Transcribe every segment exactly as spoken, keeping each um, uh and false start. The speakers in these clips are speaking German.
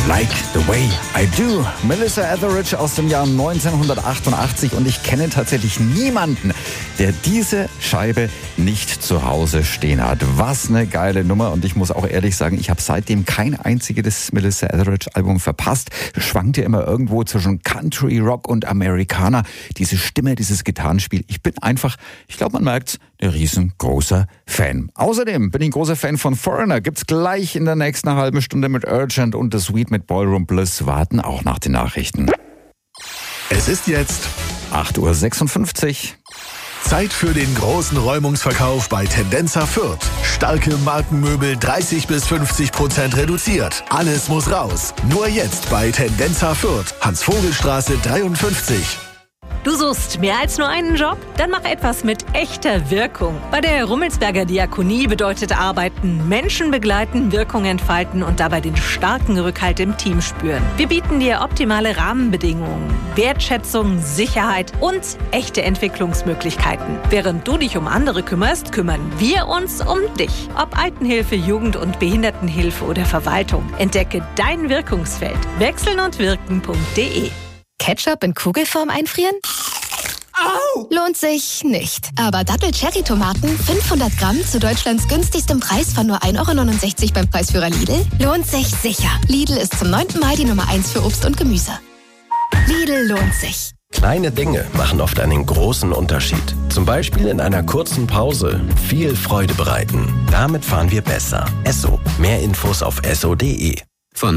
Like the Way I Do. Melissa Etheridge aus dem Jahr neunzehnhundertachtundachtzig und ich kenne tatsächlich niemanden, der diese Scheibe nicht zu Hause stehen hat. Was eine geile Nummer und ich muss auch ehrlich sagen, ich habe seitdem kein einziges Melissa Etheridge Album verpasst. Schwankt ja immer irgendwo zwischen Country, Rock und Amerikaner. Diese Stimme, dieses Gitarrenspiel. Ich bin einfach, ich glaube man merkt's, ein riesengroßer Fan. Außerdem bin ich ein großer Fan von Foreigner. Gibt's gleich in der nächsten halben Stunde mit Urgent und The Sweet mit Ballroom Bliss. Warten auch nach den Nachrichten. Es ist jetzt acht Uhr sechsundfünfzig. Zeit für den großen Räumungsverkauf bei Tendenza Fürth. Starke Markenmöbel dreißig bis fünfzig Prozent reduziert. Alles muss raus. Nur jetzt bei Tendenza Fürth. Hans-Vogel-Straße dreiundfünfzig. Du suchst mehr als nur einen Job? Dann mach etwas mit echter Wirkung. Bei der Rummelsberger Diakonie bedeutet Arbeiten Menschen begleiten, Wirkung entfalten und dabei den starken Rückhalt im Team spüren. Wir bieten dir optimale Rahmenbedingungen, Wertschätzung, Sicherheit und echte Entwicklungsmöglichkeiten. Während du dich um andere kümmerst, kümmern wir uns um dich. Ob Altenhilfe, Jugend- und Behindertenhilfe oder Verwaltung. Entdecke dein Wirkungsfeld. wechseln und wirken punkt de. Ketchup in Kugelform einfrieren? Au! Lohnt sich nicht. Aber Dattel-Cherry-Tomaten fünfhundert Gramm zu Deutschlands günstigstem Preis von nur ein Euro neunundsechzig beim Preisführer Lidl? Lohnt sich sicher. Lidl ist zum neunten Mal die Nummer eins für Obst und Gemüse. Lidl lohnt sich. Kleine Dinge machen oft einen großen Unterschied. Zum Beispiel in einer kurzen Pause viel Freude bereiten. Damit fahren wir besser. Esso. Mehr Infos auf esso punkt de. Von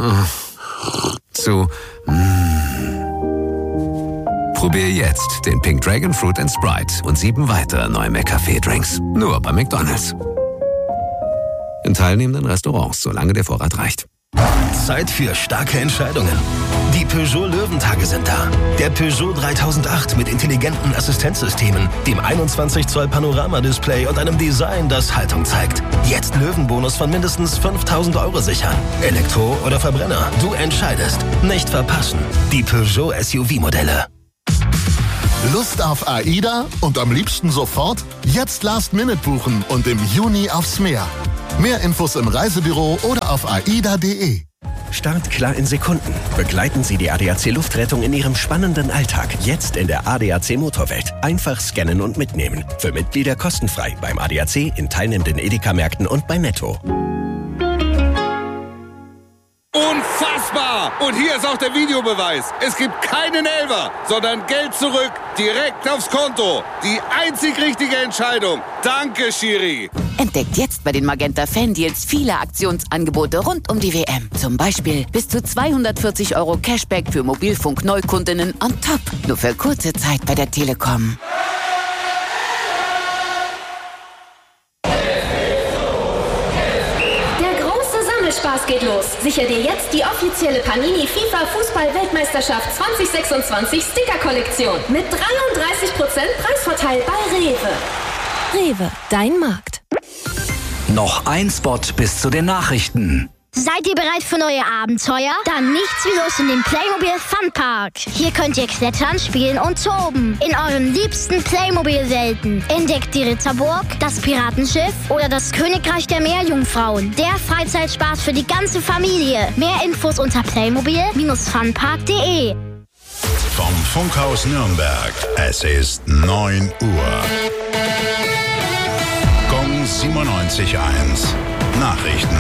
zu Probier jetzt den Pink Dragon Fruit and Sprite und sieben weitere neue McCafé-Drinks. Nur bei McDonald's. In teilnehmenden Restaurants, solange der Vorrat reicht. Zeit für starke Entscheidungen. Die Peugeot Löwentage sind da. Der Peugeot dreitausendacht mit intelligenten Assistenzsystemen, dem einundzwanzig Zoll Panoramadisplay und einem Design, das Haltung zeigt. Jetzt Löwenbonus von mindestens fünftausend Euro sichern. Elektro oder Verbrenner, du entscheidest. Nicht verpassen. Die Peugeot S U V-Modelle. Lust auf AIDA und am liebsten sofort? Jetzt Last Minute buchen und im Juni aufs Meer. Mehr Infos im Reisebüro oder auf aida punkt de. Start klar in Sekunden. Begleiten Sie die A D A C Luftrettung in Ihrem spannenden Alltag. Jetzt in der A D A C Motorwelt. Einfach scannen und mitnehmen. Für Mitglieder kostenfrei beim A D A C, in teilnehmenden Edeka-Märkten und bei Netto. Unfassbar! Und hier ist auch der Videobeweis. Es gibt keinen Elfer, sondern Geld zurück, direkt aufs Konto. Die einzig richtige Entscheidung. Danke, Schiri. Entdeckt jetzt bei den Magenta Fan-Deals viele Aktionsangebote rund um die W M. Zum Beispiel bis zu zweihundertvierzig Euro Cashback für Mobilfunk-Neukundinnen on top. Nur für kurze Zeit bei der Telekom. Spaß geht los. Sichere dir jetzt die offizielle Panini FIFA Fußball-Weltmeisterschaft zwanzig sechsundzwanzig Sticker-Kollektion mit dreiunddreißig Prozent Preisvorteil bei Rewe. Rewe, dein Markt. Noch ein Spot bis zu den Nachrichten. Seid ihr bereit für neue Abenteuer? Dann nichts wie los in den Playmobil Funpark. Hier könnt ihr klettern, spielen und toben. In euren liebsten Playmobil-Welten. Entdeckt die Ritterburg, das Piratenschiff oder das Königreich der Meerjungfrauen. Der Freizeitspaß für die ganze Familie. Mehr Infos unter playmobil funpark punkt de. Vom Funkhaus Nürnberg. Es ist neun Uhr. Gong siebenundneunzig Komma eins. Nachrichten.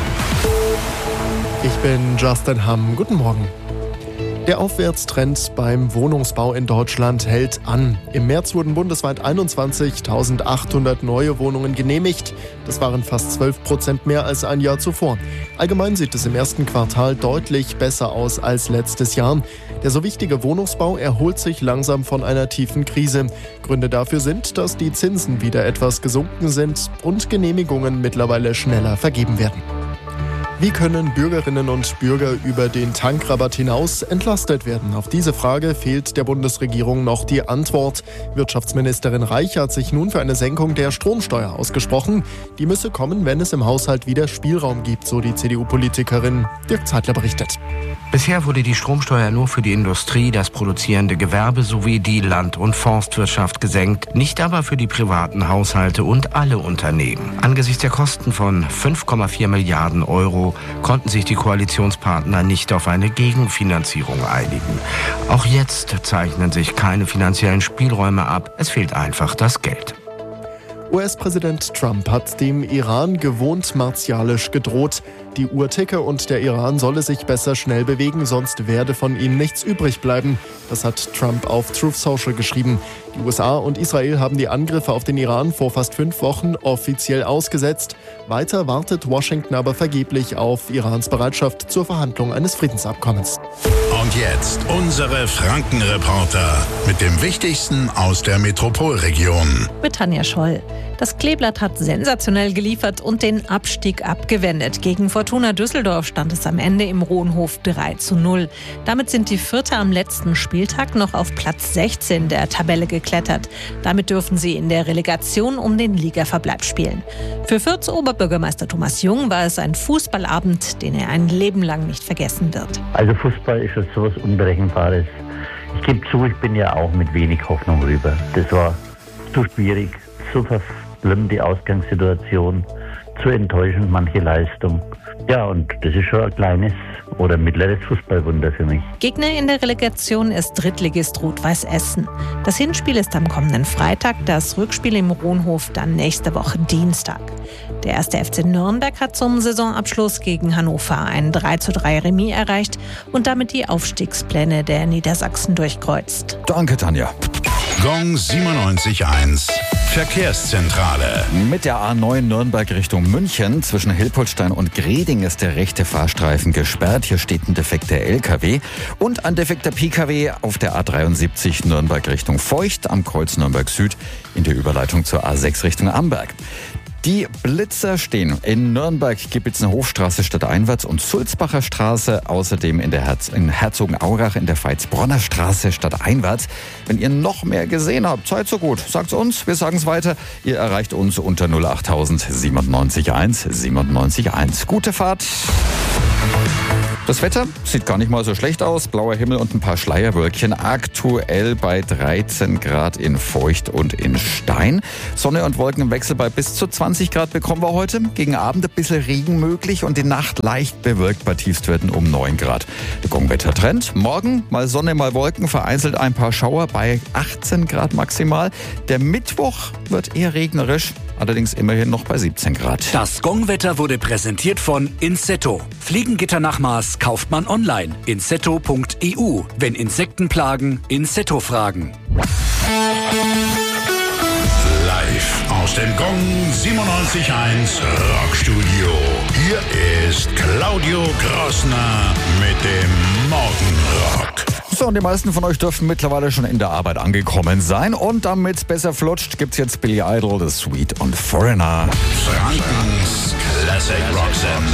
Ich bin Justin Hamm. Guten Morgen. Der Aufwärtstrend beim Wohnungsbau in Deutschland hält an. Im März wurden bundesweit einundzwanzigtausendachthundert neue Wohnungen genehmigt. Das waren fast zwölf Prozent mehr als ein Jahr zuvor. Allgemein sieht es im ersten Quartal deutlich besser aus als letztes Jahr. Der so wichtige Wohnungsbau erholt sich langsam von einer tiefen Krise. Gründe dafür sind, dass die Zinsen wieder etwas gesunken sind und Genehmigungen mittlerweile schneller vergeben werden. Wie können Bürgerinnen und Bürger über den Tankrabatt hinaus entlastet werden? Auf diese Frage fehlt der Bundesregierung noch die Antwort. Wirtschaftsministerin Reich hat sich nun für eine Senkung der Stromsteuer ausgesprochen. Die müsse kommen, wenn es im Haushalt wieder Spielraum gibt, so die C D U-Politikerin. Dirk Zeitler berichtet. Bisher wurde die Stromsteuer nur für die Industrie, das produzierende Gewerbe sowie die Land- und Forstwirtschaft gesenkt, nicht aber für die privaten Haushalte und alle Unternehmen. Angesichts der Kosten von fünf Komma vier Milliarden Euro Euro konnten sich die Koalitionspartner nicht auf eine Gegenfinanzierung einigen. Auch jetzt zeichnen sich keine finanziellen Spielräume ab. Es fehlt einfach das Geld. U S-Präsident Trump hat dem Iran gewohnt martialisch gedroht. Die Uhr ticke und der Iran solle sich besser schnell bewegen, sonst werde von ihm nichts übrig bleiben. Das hat Trump auf Truth Social geschrieben. Die U S A und Israel haben die Angriffe auf den Iran vor fast fünf Wochen offiziell ausgesetzt. Weiter wartet Washington aber vergeblich auf Irans Bereitschaft zur Verhandlung eines Friedensabkommens. Und jetzt unsere Frankenreporter mit dem Wichtigsten aus der Metropolregion. Mit Tanja Scholl. Das Kleeblatt hat sensationell geliefert und den Abstieg abgewendet. Gegen Fortuna Düsseldorf stand es am Ende im Rohnhof drei zu null. Damit sind die Vierter am letzten Spieltag noch auf Platz sechzehn der Tabelle geklettert. Damit dürfen sie in der Relegation um den Ligaverbleib spielen. Für Fürths Oberbürgermeister Thomas Jung war es ein Fußballabend, den er ein Leben lang nicht vergessen wird. Also Fußball ist schon so was Unberechenbares. Ich gebe zu, ich bin ja auch mit wenig Hoffnung rüber. Das war zu schwierig, so schlimm die Ausgangssituation, zu enttäuschend manche Leistung. Ja, und das ist schon ein kleines oder mittleres Fußballwunder für mich. Gegner in der Relegation ist Drittligist Rot-Weiß Essen. Das Hinspiel ist am kommenden Freitag, das Rückspiel im Rohnhof dann nächste Woche Dienstag. Der erste F C Nürnberg hat zum Saisonabschluss gegen Hannover ein drei zu drei Remis erreicht und damit die Aufstiegspläne der Niedersachsen durchkreuzt. Danke, Tanja. Gong siebenundneunzig Komma eins. Verkehrszentrale. Mit der A neun Nürnberg Richtung München zwischen Hilpoltstein und Greding ist der rechte Fahrstreifen gesperrt. Hier steht ein defekter L K W und ein defekter P K W auf der A dreiundsiebzig Nürnberg Richtung Feucht am Kreuz Nürnberg Süd in der Überleitung zur A sechs Richtung Amberg. Die Blitzer stehen in Nürnberg, Gebitzenhofstraße stadteinwärts und Sulzbacher Straße, außerdem in der Herz- in Herzogenaurach in der Veitsbronner Straße stadteinwärts. Wenn ihr noch mehr gesehen habt, seid so gut, sagt's uns, wir sagen's weiter. Ihr erreicht uns unter null acht null null sieben eins sieben eins eins. Gute Fahrt! Das Wetter sieht gar nicht mal so schlecht aus. Blauer Himmel und ein paar Schleierwölkchen. Aktuell bei dreizehn Grad in Feucht und in Stein. Sonne und Wolkenwechsel bei bis zu zwanzig Grad bekommen wir heute. Gegen Abend ein bisschen Regen möglich und die Nacht leicht bewölkt bei Tiefstwerten um neun Grad. Der Gongwetter-Trend. Morgen mal Sonne, mal Wolken, vereinzelt ein paar Schauer bei achtzehn Grad maximal. Der Mittwoch wird eher regnerisch. Allerdings immerhin noch bei siebzehn Grad. Das Gongwetter wurde präsentiert von Insetto. Fliegengitternachmaß kauft man online. insetto punkt e u. Wenn Insekten plagen, Insetto fragen. Live aus dem Gong siebenundneunzig Komma eins Rockstudio. Hier ist Claudio Grossner mit dem Morgenrock. So, und die meisten von euch dürften mittlerweile schon in der Arbeit angekommen sein. Und damit es besser flutscht, gibt's jetzt Billy Idol, The Sweet und Foreigner. Frankens Classic Rock Sender.